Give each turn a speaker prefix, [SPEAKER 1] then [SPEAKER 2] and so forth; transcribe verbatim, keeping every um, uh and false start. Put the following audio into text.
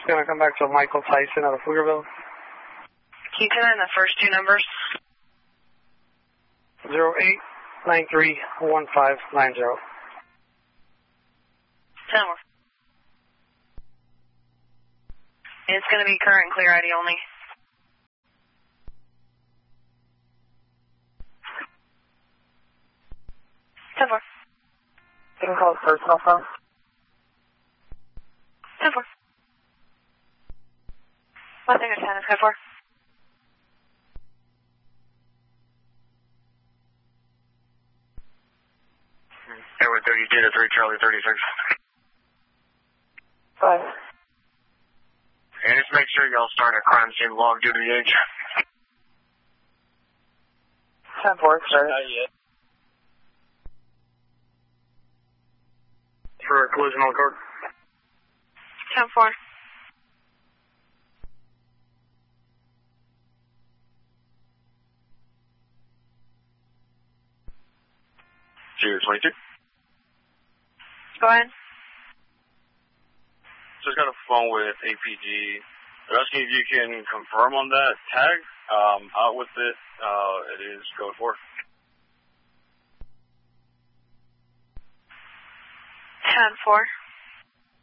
[SPEAKER 1] It's going to come back to Michael Tyson out of Pflugerville.
[SPEAKER 2] Can you come in the first two numbers?
[SPEAKER 1] zero eight nine three one five nine zero.
[SPEAKER 2] ten more. It's going to be current clear I D only. ten four.
[SPEAKER 3] You can call his personal phone.
[SPEAKER 2] ten four. One thing at ten is ten four.
[SPEAKER 4] Airway thirty-two to three Charlie thirty-six.
[SPEAKER 3] Five.
[SPEAKER 4] And just make sure y'all start a crime scene log due to the age.
[SPEAKER 3] ten four, sorry.
[SPEAKER 4] Not yet.
[SPEAKER 1] For a collision on court.
[SPEAKER 2] ten four.
[SPEAKER 4] Junior twenty-two.
[SPEAKER 2] Go ahead.
[SPEAKER 4] Just got a phone with A P G. They're asking if you can confirm on that tag. Um, out with it. Uh, it is code four.
[SPEAKER 2] ten four.